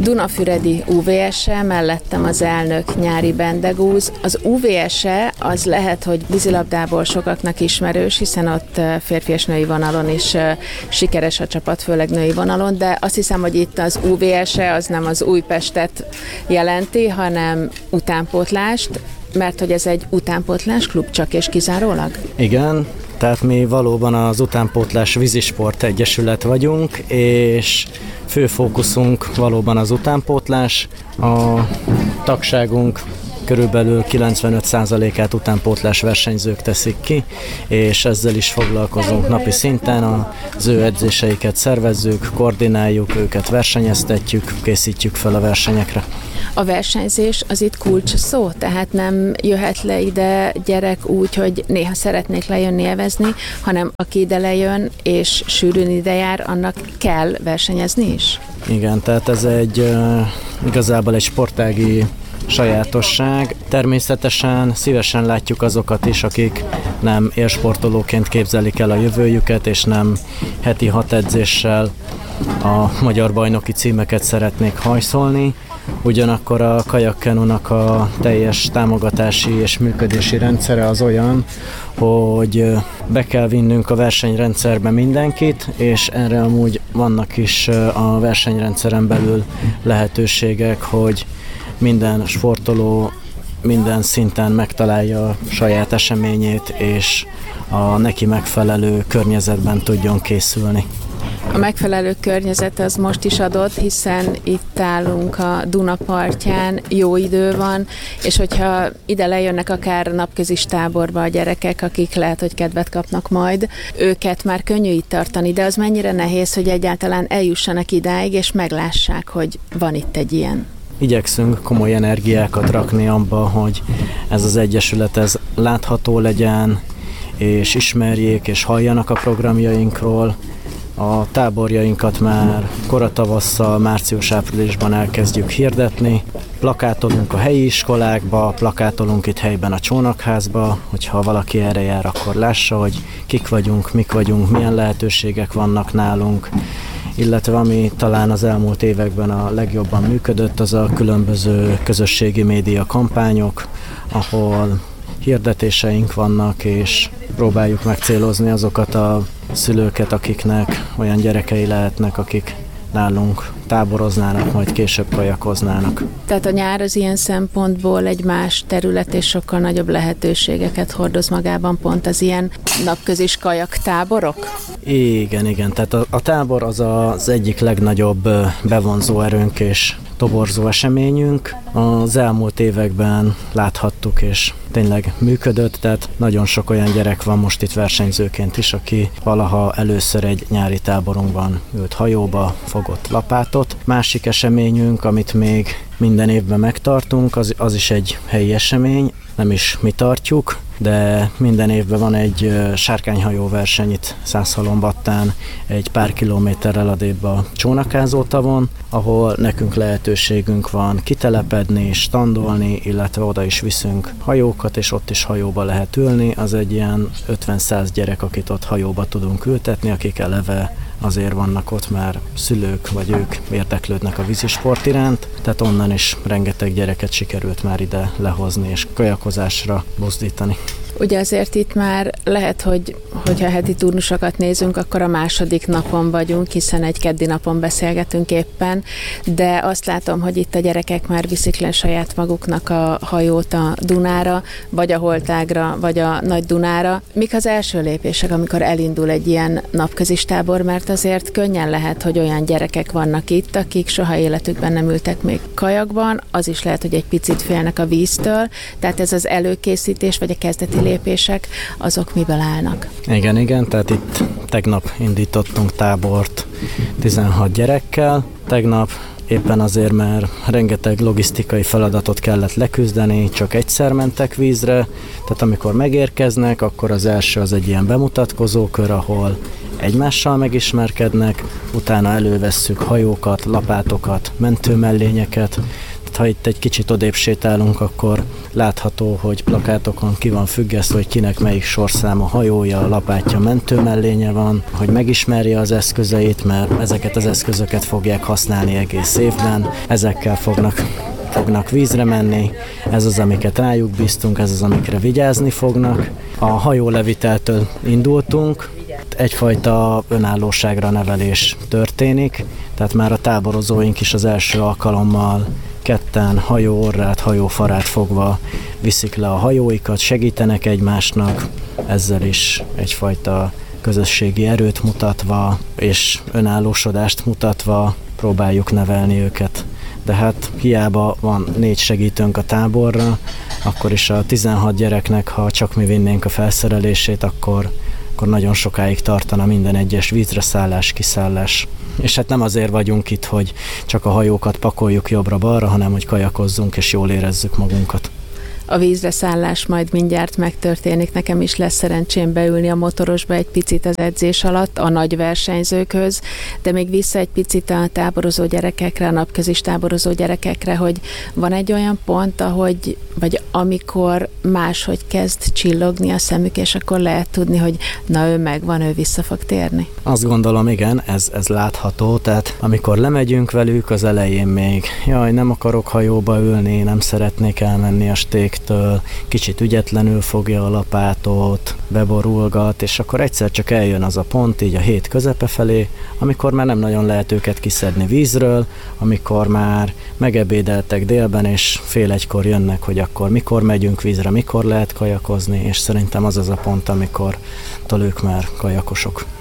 Dunafüredi UVS-e, mellettem az elnök Nyári Bendegúz. Az UVS-e az lehet, hogy vízilabdából sokaknak ismerős, hiszen ott férfi és női vonalon is sikeres a csapat, főleg női vonalon, de azt hiszem, hogy itt az UVS-e az nem az Újpestet jelenti, hanem utánpótlást, mert hogy ez egy utánpótlás klub csak és kizárólag? Igen, tehát mi valóban az Utánpótlás Vízisport Egyesület vagyunk, és fő fókuszunk valóban az utánpótlás. A tagságunk körülbelül 95%-át utánpótlás versenyzők teszik ki, és ezzel is foglalkozunk napi szinten, az ő edzéseiket szervezzük, koordináljuk, őket versenyeztetjük, készítjük fel a versenyekre. A versenyzés az itt kulcs szó, tehát nem jöhet le ide gyerek úgy, hogy néha szeretnék lejönni élvezni, hanem aki ide lejön és sűrűn ide jár, annak kell versenyezni is? Igen, tehát ez igazából egy sportági sajátosság. Természetesen szívesen látjuk azokat is, akik nem élsportolóként képzelik el a jövőjüket, és nem heti 6 edzéssel a magyar bajnoki címeket szeretnék hajszolni. Ugyanakkor a kajakkenónak a teljes támogatási és működési rendszere az olyan, hogy be kell vinnünk a versenyrendszerbe mindenkit, és erre amúgy vannak is a versenyrendszeren belül lehetőségek, hogy minden sportoló minden szinten megtalálja a saját eseményét, és a neki megfelelő környezetben tudjon készülni. A megfelelő környezet az most is adott, hiszen itt állunk a Duna partján, jó idő van, és hogyha ide lejönnek akár napközis táborba a gyerekek, akik lehet, hogy kedvet kapnak majd, őket már könnyű itt tartani, de az mennyire nehéz, hogy egyáltalán eljussanak idáig, és meglássák, hogy van itt egy ilyen. Igyekszünk komoly energiákat rakni abba, hogy ez az egyesület ez látható legyen, és ismerjék, és halljanak a programjainkról. A táborjainkat már koratavasszal, március-áprilisban elkezdjük hirdetni. Plakátolunk a helyi iskolákba, plakátolunk itt helyben a csónakházba, hogyha valaki erre jár, akkor lássa, hogy kik vagyunk, mik vagyunk, milyen lehetőségek vannak nálunk. Illetve ami talán az elmúlt években a legjobban működött, az a különböző közösségi média kampányok, ahol hirdetéseink vannak, és próbáljuk megcélozni azokat a szülőket, akiknek olyan gyerekei lehetnek, akik nálunk táboroznának, majd később kajakoznának. Tehát a nyár az ilyen szempontból egy más terület és sokkal nagyobb lehetőségeket hordoz magában, pont az ilyen napközis kajaktáborok? Igen. Tehát a tábor az az egyik legnagyobb bevonzó erőnk és toborzó eseményünk. Az elmúlt években láthattuk, és tényleg működött, tehát nagyon sok olyan gyerek van most itt versenyzőként is, aki valaha először egy nyári táborunkban ült hajóba, fogott lapátot. Másik eseményünk, amit még minden évben megtartunk, az is egy helyi esemény, nem is mi tartjuk, de minden évben van egy sárkányhajó verseny itt Szászhalombattán, egy pár kilométerrel odébb a Csónakázó tavon, ahol nekünk lehetőségünk van kitelepedni, standolni, illetve oda is viszünk hajókat, és ott is hajóba lehet ülni. Az egy ilyen 50-100 gyerek, akit ott hajóba tudunk ültetni, akik eleve azért vannak ott, már szülők vagy ők érdeklődnek a vízisport iránt, tehát onnan is rengeteg gyereket sikerült már ide lehozni és kajakozásra buzdítani. Ugye azért itt már lehet, hogyha heti turnusokat nézünk, akkor a második napon vagyunk, hiszen egy keddi napon beszélgetünk éppen, de azt látom, hogy itt a gyerekek már viszik le saját maguknak a hajót a Dunára, vagy a Holtágra, vagy a Nagy Dunára. Mik az első lépések, amikor elindul egy ilyen napközis tábor, mert azért könnyen lehet, hogy olyan gyerekek vannak itt, akik soha életükben nem ültek még kajakban, az is lehet, hogy egy picit félnek a víztől, tehát ez az előkészítés, vagy a kezdeti lépések, azok miből állnak? Igen, tehát itt tegnap indítottunk tábort 16 gyerekkel. Tegnap éppen azért, mert rengeteg logisztikai feladatot kellett leküzdeni, csak egyszer mentek vízre, tehát amikor megérkeznek, akkor az első az egy ilyen bemutatkozó kör, ahol egymással megismerkednek, utána elővesszük hajókat, lapátokat, mentőmellényeket, tehát Tehát ha itt egy kicsit odébb sétálunk, akkor látható, hogy plakátokon ki van függesztve, hogy kinek melyik sorszáma, hajója, lapátja, mentőmellénye van, hogy megismerje az eszközeit, mert ezeket az eszközöket fogják használni egész évben, ezekkel fognak vízre menni, ez az, amiket rájuk bíztunk, ez az, amikre vigyázni fognak. A hajóleviteltől indultunk, egyfajta önállóságra nevelés történik, tehát már a táborozóink is az első alkalommal ketten hajóorrát, hajófarát fogva viszik le a hajóikat, segítenek egymásnak, ezzel is egyfajta közösségi erőt mutatva és önállósodást mutatva próbáljuk nevelni őket. De hát hiába van 4 segítőnk a táborra, akkor is a 16 gyereknek, ha csak mi vinnénk a felszerelését, akkor nagyon sokáig tartana minden egyes vízre szállás, kiszállás. És hát nem azért vagyunk itt, hogy csak a hajókat pakoljuk jobbra-balra, hanem hogy kajakozzunk és jól érezzük magunkat. A vízre szállás majd mindjárt megtörténik. Nekem is lesz szerencsém beülni a motorosba egy picit az edzés alatt, a nagy versenyzőkhöz, de még vissza egy picit a táborozó gyerekekre, a napközis táborozó gyerekekre, hogy van egy olyan pont, vagy amikor máshogy kezd csillogni a szemük, és akkor lehet tudni, hogy na ő megvan, ő vissza fog térni. Azt gondolom, igen, ez látható, tehát amikor lemegyünk velük, az elején még jaj, nem akarok hajóba ülni, nem szeretnék elmenni a stéktől, kicsit ügyetlenül fogja a lapátot, beborulgat, és akkor egyszer csak eljön az a pont, így a hét közepe felé, amikor már nem nagyon lehet őket kiszedni vízről, amikor már megebédeltek délben, és 12:30 jönnek, hogy akkor mikor megyünk vízre, mikor lehet kajakozni, és szerintem az az a pont, amikor ők már kajakosok.